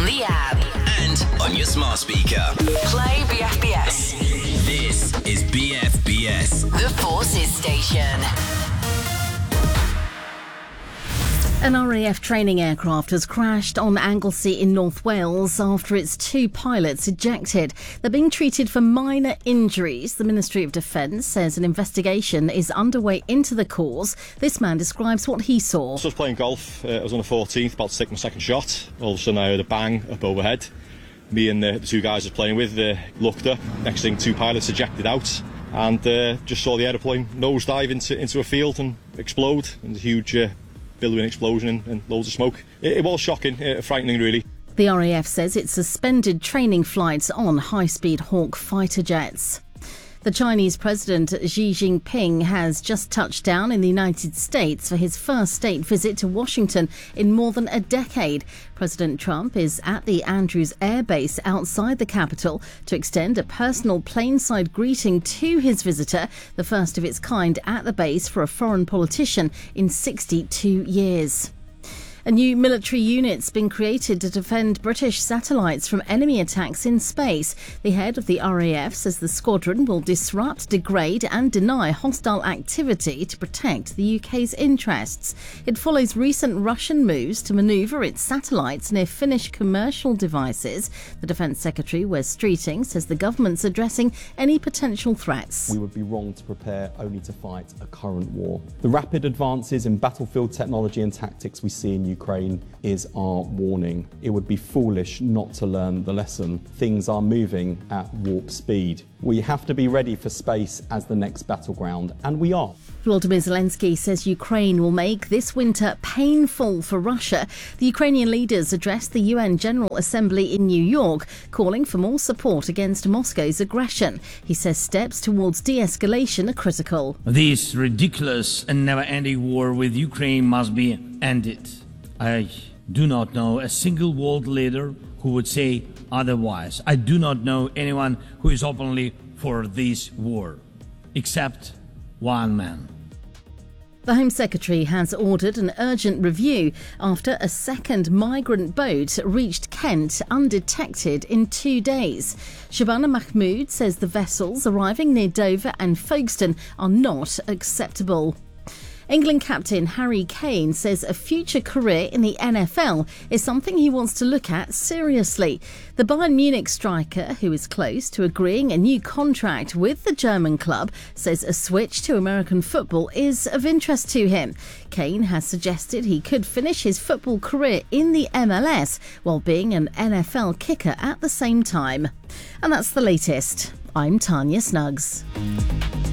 on the app and on your smart speaker. Play BFBS. This is BFBS. The Forces Station. An RAF training aircraft has crashed on Anglesey in North Wales after its 2 pilots ejected. They're being treated for minor injuries. The Ministry of Defence says an investigation is underway into the cause. This man describes what he saw. So I was playing golf. I was on the 14th, about to take my second shot. All of a sudden I heard a bang up overhead. Me and the 2 guys I was playing with looked up. Next thing, 2 pilots ejected out and just saw the aeroplane nosedive into a field and explode. And a huge billowing explosion and loads of smoke. It was shocking, frightening really. The RAF says it suspended training flights on high-speed Hawk fighter jets. The Chinese President Xi Jinping has just touched down in the United States for his first state visit to Washington in more than a decade. President Trump is at the Andrews Air Base outside the capital to extend a personal plane-side greeting to his visitor, the first of its kind at the base for a foreign politician in 62 years. A new military unit's been created to defend British satellites from enemy attacks in space. The head of the RAF says the squadron will disrupt, degrade and deny hostile activity to protect the UK's interests. It follows recent Russian moves to manoeuvre its satellites near Finnish commercial devices. The Defence Secretary, Wes Streeting, says the government's addressing any potential threats. We would be wrong to prepare only to fight a current war. The rapid advances in battlefield technology and tactics we see in Ukraine is our warning. It would be foolish not to learn the lesson. Things are moving at warp speed. We have to be ready for space as the next battleground, and we are. Volodymyr Zelensky says Ukraine will make this winter painful for Russia. The Ukrainian leaders addressed the UN General Assembly in New York, calling for more support against Moscow's aggression. He says steps towards de-escalation are critical. This ridiculous and never-ending war with Ukraine must be ended. I do not know a single world leader who would say otherwise. I do not know anyone who is openly for this war, except one man. The Home Secretary has ordered an urgent review after a second migrant boat reached Kent undetected in 2 days. Shabana Mahmood says the vessels arriving near Dover and Folkestone are not acceptable. England captain Harry Kane says a future career in the NFL is something he wants to look at seriously. The Bayern Munich striker, who is close to agreeing a new contract with the German club, says a switch to American football is of interest to him. Kane has suggested he could finish his football career in the MLS while being an NFL kicker at the same time. And that's the latest. I'm Tanya Snuggs.